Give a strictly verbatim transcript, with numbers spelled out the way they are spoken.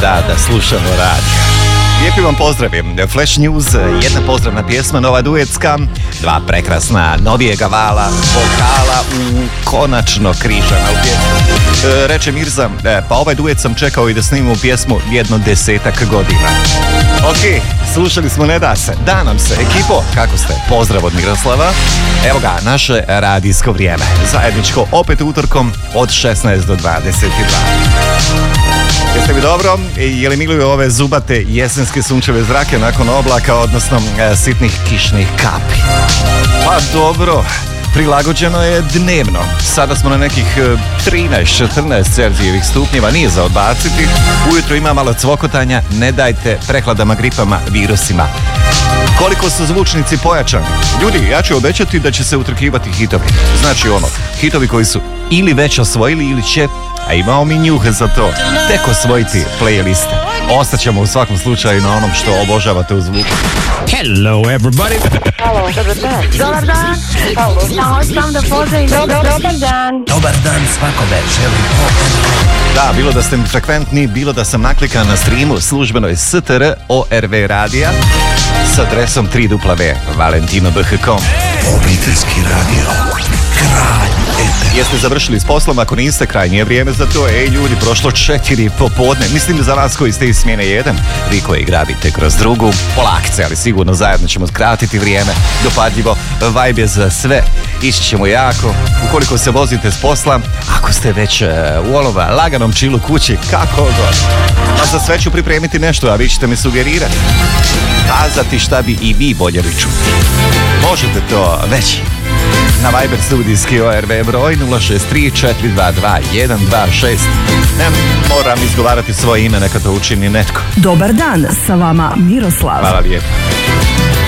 Da, da slušamo radio. Lijepi vam pozdravim. Flash News, jedna pozdravna pjesma, nova duetska, dva prekrasna novijega vala, vokala u konačno križana u pjesmu. E, reče Mirza, e, pa ovaj duet sam čekao i da snimimo pjesmu jedno desetak godina. Ok, slušali smo Ne da se, da nam se. Ekipo, kako ste? Pozdrav od Miroslava. Evo ga, naše radijsko vrijeme. Zajedničko opet utorkom od šesnaest do dvadeset dva. Jeste mi dobro? Je li miluju ove zubate jesenske sunčeve zrake nakon oblaka, odnosno e, sitnih kišnih kapi? Pa dobro, prilagođeno je dnevno. Sada smo na nekih trinaest četrnaest Celzijevih stupnjeva, nije za odbaciti. Ujutro ima malo cvokotanja, ne dajte prehladama, gripama, virusima. Koliko su zvučnici pojačani? Ljudi, ja ću obećati da će se utrkivati hitovi. Znači ono, hitovi koji su ili već osvojili ili će, a imao mi njuhe za to, tek osvojiti playliste. Ostaćemo u svakom slučaju na onom što obožavate u zvuku. Hello everybody. Halo, dobar dan. Dobar dan. Halo. Sam da pozdravim. Dobar dan. Dobar dan svakome, želim. Da, bilo da ste mi frekventni, bilo da sam naklikan na streamu službenoj S T R O R V radija s adresom tri W valentino b h punto com. Obiteljski radio. Kralj. Jeste završili s poslom, ako niste, krajnje je vrijeme za to. Ej ljudi, prošlo četiri popodne. Mislim za vas koji ste iz smjene jedan, vi koji gradite kroz drugu, polakce, ali sigurno zajedno ćemo skratiti vrijeme. Dopadljivo, vibe je za sve. Ići ćemo jako, ukoliko se vozite s posla, ako ste već uh, u olova laganom čilu kući, kako god. A za sve ću pripremiti nešto, a vi ćete mi sugerirati, kazati šta bi i vi voljeli čuti. Možete to već na Viber studijski O R V broj nula šest tri četiri dva dva jedan dva šest. Ne moram izgovarati svoje ime, neka to učini netko. Dobar dan, sa vama Miroslav. Hvala lijepo.